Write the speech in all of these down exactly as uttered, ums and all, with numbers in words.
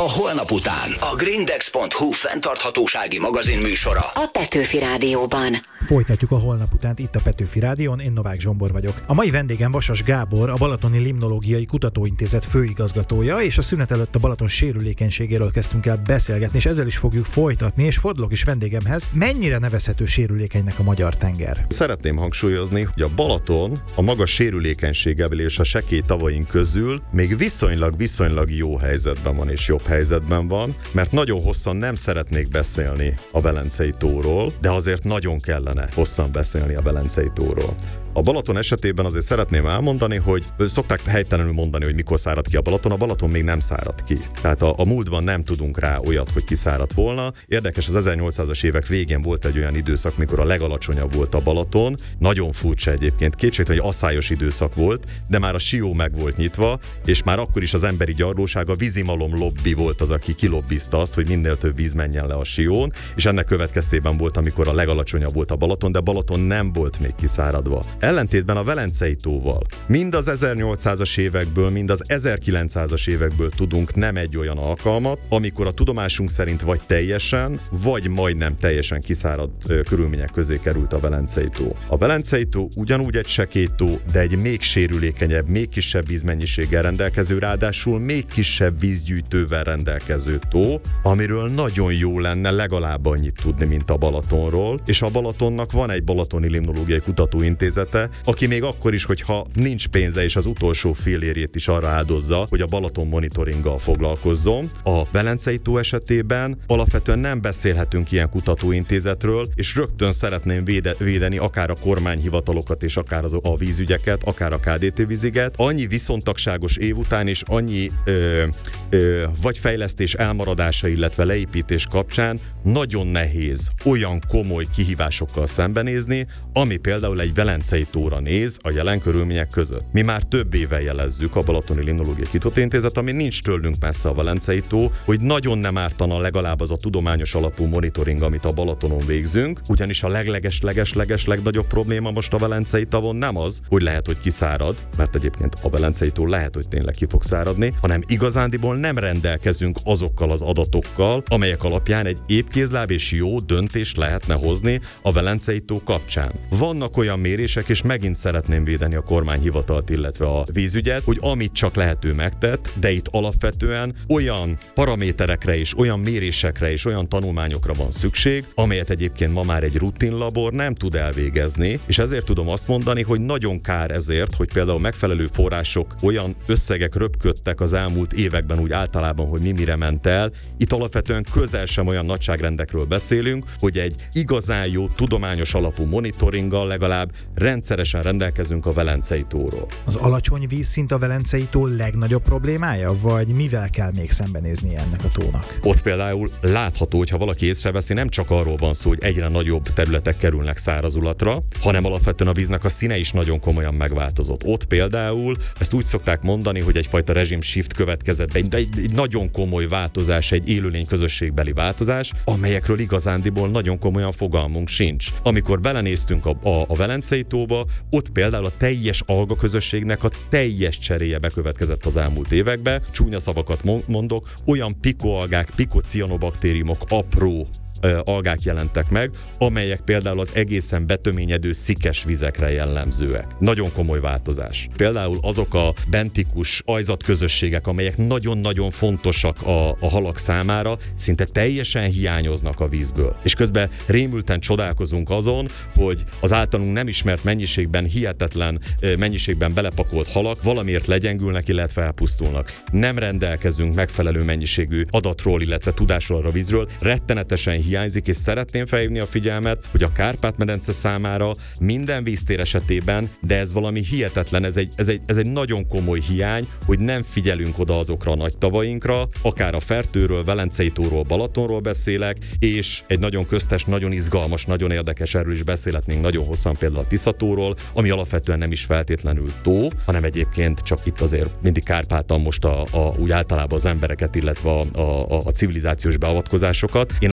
holnap után. A Grindex pont hu fenntarthatósági magazin műsora. A Petőfi Rádióban. Folytatjuk a holnap utánt itt a Petőfi Rádión, én Novák Zsombor vagyok. A mai vendégem Vasas Gábor, a Balatoni Limnológiai Kutatóintézet főigazgatója, és a szünet előtt a Balaton sérülékenységéről kezdtünk el beszélgetni, és ezzel is fogjuk folytatni, és fordulok is vendégemhez. Mennyire nevezhető sérülékenynek a magyar tenger? Szeretném hangsúlyozni, hogy a Balaton a magas sérülékenységevel és a sekély tavaink közül még viszonylag, viszonylag jó helyzetben van és jobb helyzetben van, mert nagyon hosszan nem szeretnék beszélni a Velencei tóról, de azért nagyon kellene hosszan beszélni a Velencei tóról. A Balaton esetében azért szeretném elmondani, hogy szokták helytelenül mondani, hogy mikor szárad ki a Balaton. A Balaton még nem szárad ki. Tehát a, a múltban nem tudunk rá olyat, hogy kiszáradt volna. Érdekes, az ezernyolcszázas évek végén volt egy olyan időszak, mikor a legalacsonyabb volt a Balaton. Nagyon furcsa egyébként, kétségtelen, hogy asszályos időszak volt, de már a Sió meg volt nyitva, és már akkor is az emberi gyarlóság, a vízimalom lobby volt az, aki kilobbizta azt, hogy minél több víz menjen le a Sion, és ennek következtében volt, amikor a legalacsonyabb volt a Balaton, de Balaton nem volt még kiszáradva. Ellentétben a Velencei tóval mind az ezernyolcszázas évekből, mind az ezerkilencszázas évekből tudunk nem egy olyan alkalmat, amikor a tudomásunk szerint vagy teljesen, vagy majdnem teljesen kiszáradt ö, körülmények közé került a Velencei tó. A Velencei tó ugyanúgy egy sekély tó, de egy még sérülékenyebb, még kisebb vízmennyiséggel rendelkező, ráadásul még kisebb vízgyűjtővel rendelkező tó, amiről nagyon jó lenne legalább annyit tudni, mint a Balatonról, és a Balatonnak van egy Balatoni Limnológiai Kutatóintézete, aki még akkor is, hogyha nincs pénze és az utolsó fillérjét is arra áldozza, hogy a Balaton monitoringgal foglalkozzon. A Velencei tó esetében alapvetően nem beszélhetünk ilyen kutatóintézetről, és rögtön szeretném véde, védeni akár a kormányhivatalokat és akár az, a vízügyeket, akár a ká dé té víziget. Annyi viszontagságos év után és annyi ö, ö, vagy fejlesztés elmaradása, illetve leépítés kapcsán nagyon nehéz olyan komoly kihívásokkal szembenézni, ami például egy Velencei tóra néz a jelen körülmények között. Mi már több éve jelezzük, a Balatoni Limnológiai Kutatóintézet, ami nincs tőlünk messze a Velencei tó, hogy nagyon nem ártana legalább az a tudományos alapú monitoring, amit a Balatonon végzünk, ugyanis a legleges-leges-leges legnagyobb probléma most a Velencei tavon nem az, hogy lehet, hogy kiszárad, mert egyébként a Velencei tó lehet, hogy tényleg ki fog száradni, hanem igazándiból nem rendelkezünk azokkal az adatokkal, amelyek alapján egy épkézláb és jó döntést lehetne hozni a Velencei tó kapcsán. Vannak olyan mérések, és megint szeretném védeni a kormányhivatalt, illetve a vízügyet, hogy amit csak lehető megtett, de itt alapvetően olyan paraméterekre és olyan mérésekre és olyan tanulmányokra van szükség, amelyet egyébként ma már egy rutinlabor nem tud elvégezni, és ezért tudom azt mondani, hogy nagyon kár ezért, hogy például megfelelő források olyan összegek röpködtek az elmúlt években úgy általában, hogy mi mire ment el. Itt alapvetően közel sem olyan nagyságrendekről beszélünk, hogy egy igazán jó tudományos alapú monitoringgal legalább rendszeresen rendelkezünk a Velencei tóról. Az alacsony vízszint a Velencei tó legnagyobb problémája, vagy mivel kell még szembenézni ennek a tónak? Ott például látható, hogy ha valaki észreveszi, nem csak arról van szó, hogy egyre nagyobb területek kerülnek szárazulatra, hanem alapvetően a víznek a színe is nagyon komolyan megváltozott. Ott például ezt úgy szokták mondani, hogy egyfajta rezsim shift következett, de egy, egy, egy nagyon komoly változás, egy élőlény közösségbeli változás, amelyekről igazándiból nagyon komolyan fogalmunk sincs. Amikor belenéztünk a, a, a Velencei tóba, ott például a teljes alga közösségnek a teljes cseréje bekövetkezett az elmúlt években. Csúnya szavakat mondok, olyan pikoalgák, pikocianobaktériumok, apró algák jelentek meg, amelyek például az egészen betöményedő szikes vizekre jellemzőek. Nagyon komoly változás. Például azok a bentikus ajzatközösségek, amelyek nagyon-nagyon fontosak a, a halak számára, szinte teljesen hiányoznak a vízből. És közben rémülten csodálkozunk azon, hogy az általunk nem ismert mennyiségben, hihetetlen mennyiségben belepakolt halak valamiért legyengülnek, illetve elpusztulnak. Nem rendelkezünk megfelelő mennyiségű adatról, illetve tudásról a vízről, rettenetesen hiányzik, és szeretném felhívni a figyelmet, hogy a Kárpát-medence számára minden víztér esetében, de ez valami hihetetlen, ez egy, ez egy, ez egy nagyon komoly hiány, hogy nem figyelünk oda azokra a nagy tavainkra, akár a Fertőről, Velencei tóról, Balatonról beszélek, és egy nagyon köztes, nagyon izgalmas, nagyon érdekes, erről is beszélhetnénk nagyon hosszan, például a Tiszatóról, ami alapvetően nem is feltétlenül tó, hanem egyébként csak itt azért mindig Kárpáton most a, a, úgy általában az embereket, illetve a, a, a civilizációs beavatkozásokat. Én alapvetően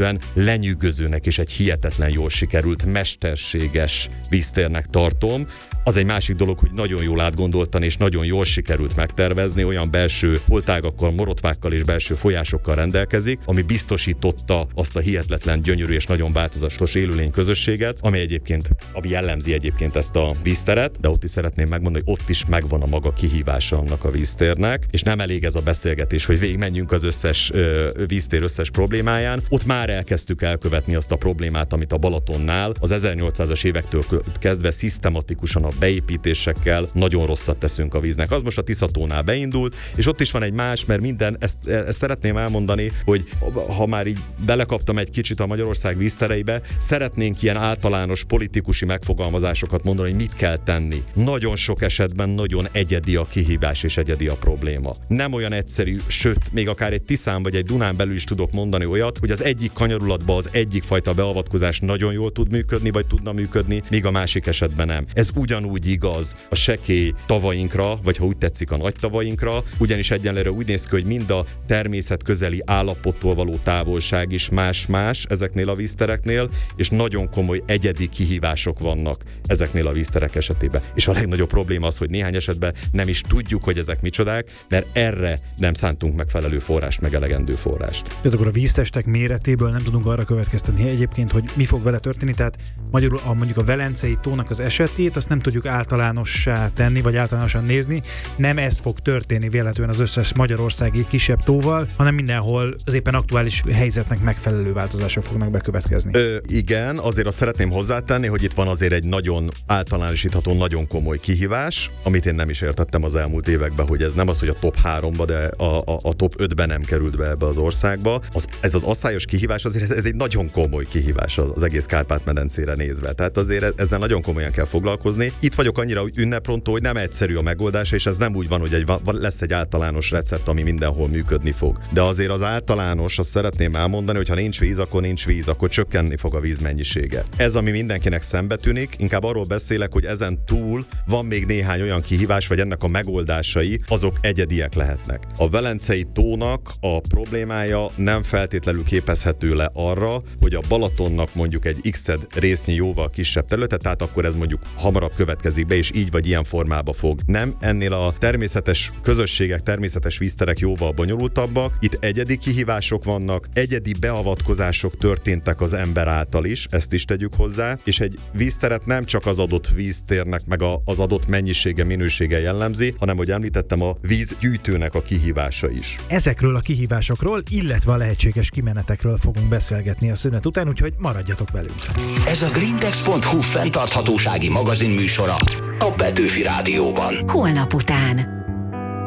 alapvetően lenyűgözőnek és egy hihetetlen jól sikerült, mesterséges víztérnek tartom. Az egy másik dolog, hogy nagyon jól átgondoltan és nagyon jól sikerült megtervezni, olyan belső holtágakkal, morotvákkal és belső folyásokkal rendelkezik, ami biztosította azt a hihetetlen, gyönyörű és nagyon változatos élőlény közösséget, ami egyébként, ami jellemzi egyébként ezt a vízteret, de ott is szeretném megmondani, hogy ott is megvan a maga kihívása annak a víztérnek, és nem elég ez a beszélgetés, hogy végigmenjünk az összes ö, víztér összes problémáján. Ott már elkezdtük elkövetni azt a problémát, amit a Balatonnál az ezernyolcszázas évektől kezdve szisztematikusan a beépítésekkel nagyon rosszat teszünk a víznek. Az most a Tiszatónál beindult, és ott is van egy más, mert minden, ezt, ezt szeretném elmondani, hogy ha már így belekaptam egy kicsit a Magyarország víztereibe, szeretnénk ilyen általános politikusi megfogalmazásokat mondani, hogy mit kell tenni. Nagyon sok esetben nagyon egyedi a kihívás és egyedi a probléma. Nem olyan egyszerű, sőt, még akár egy Tiszán vagy egy Dunán belül is tudok mondani olyat, hogy az egyik kanyarulatban az egyik fajta beavatkozás nagyon jól tud működni, vagy tudna működni, míg a másik esetben nem. Ez ugyanúgy igaz a sekély tavainkra, vagy ha úgy tetszik a nagy tavainkra, ugyanis egyenlőre úgy néz ki, hogy mind a természet közeli állapottól való távolság is más-más ezeknél a víztereknél, és nagyon komoly egyedi kihívások vannak ezeknél a vízterek esetében. És a legnagyobb probléma az, hogy néhány esetben nem is tudjuk, hogy ezek micsodák, mert erre nem szántunk megfelelő forrást, meg elegendő forrást. Tehát akkor a víztestek méretéből nem tudunk arra következtetni egyébként, hogy mi fog vele történni, tehát magyarul a, mondjuk a Velencei tónak az esetét, azt nem tudjuk általánossá tenni, vagy általánosan nézni. Nem ez fog történni véletlenül az összes magyarországi kisebb tóval, hanem mindenhol az éppen aktuális helyzetnek megfelelő változások fognak bekövetkezni. Ö, igen, azért azt szeretném hozzátenni, hogy itt van azért egy nagyon általánosítható, nagyon komoly kihívás, amit én nem is értettem az elmúlt években, hogy ez nem az, hogy a top háromba, de a, a, a top ötben nem került be ebbe az országba. Az, ez az asszályos kihívás, azért ez, ez egy nagyon komoly kihívás az, az egész Kárpát-medencére nézve. Tehát azért ezzel nagyon komolyan kell foglalkozni. Itt vagyok annyira ünneprontó, hogy nem egyszerű a megoldás, és ez nem úgy van, hogy egy, lesz egy általános recept, ami mindenhol működni fog. De azért az általános, azt szeretném elmondani, hogy ha nincs víz, akkor nincs víz, akkor csökkenni fog a víz mennyisége. Ez, ami mindenkinek szembe tűnik, inkább arról beszélek, hogy ezen túl van még néhány olyan kihívás, vagy ennek a megoldásai, azok egyediek lehetnek. A Velencei tónak a problémája nem feltétlenül képezhető le arra, hogy a Balatonnak mondjuk egy x-ed résznyi jóval kisebb területet, tehát akkor ez mondjuk hamarabb következik be, és így vagy ilyen formába fog. Nem, ennél a természetes közösségek, természetes vízterek jóval bonyolultabbak. Itt egyedi kihívások vannak, egyedi beavatkozások történtek az ember által is, ezt is tegyük hozzá, és egy vízteret nem csak az adott víztérnek, meg a, az adott mennyisége, minősége jellemzi, hanem, hogy említettem, a vízgyűjtőnek a kihívása is. Ezekről a kihívásokról, illetve a lehetséges kimenetekről fogunk beszélgetni a szünet után, úgyhogy maradjatok velünk. Ez a grindex pont hu fenntarthatósági magazin műsora a Petőfi Rádióban. Holnap után.